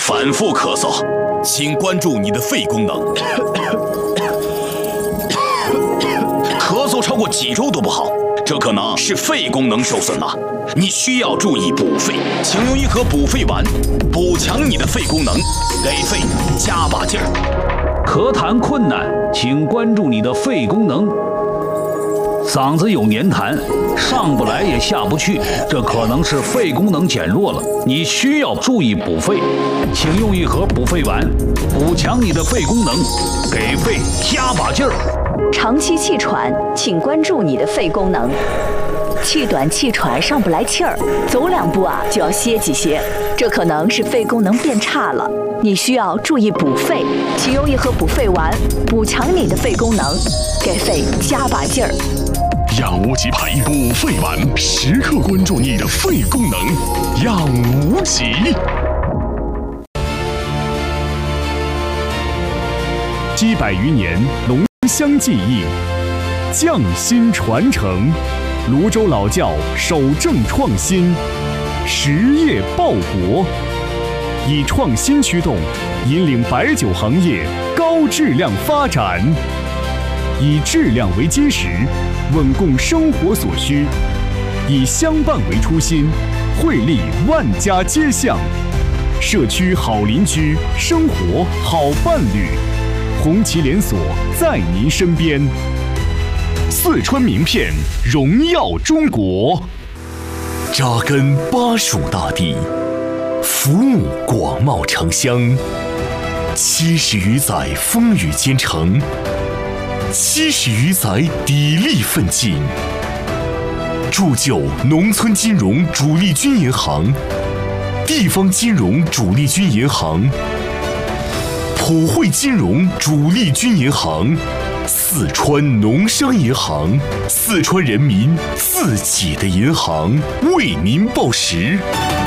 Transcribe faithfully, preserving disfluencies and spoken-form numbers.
反复咳嗽，请关注你的肺功能。咳嗽超过几周都不好，这可能是肺功能受损了。你需要注意补肺，请用一盒补肺丸，补强你的肺功能，给肺加把劲儿。 咳痰困难，请关注你的肺功能。嗓子有黏痰，上不来也下不去，这可能是肺功能减弱了，你需要注意补肺，请用一盒补肺丸，补强你的肺功能，给肺加把劲儿。 长期气喘，请关注你的肺功能。气短气喘上不来气儿，走两步啊就要歇几歇，这可能是肺功能变差了，你需要注意补肺，请用一盒补肺丸，补强你的肺功能，给肺加把劲儿。 养无极牌补肺丸，时刻关注你的肺功能，养无极。几百余年浓香技艺，匠心传承。泸州老窖守正创新，实业报国，以创新驱动，引领白酒行业高质量发展，以质量为基石，稳供生活所需，以相伴为初心，惠利万家街巷，社区好邻居，生活好伴侣，红旗连锁在您身边。四川名片荣耀中国，扎根巴蜀大地，服务广袤城乡，七十余载风雨兼程，七十余载砥砺奋进，铸就农村金融主力军银行、地方金融主力军银行、普惠金融主力军银行、四川农商银行，四川人民自己的银行，为您报时。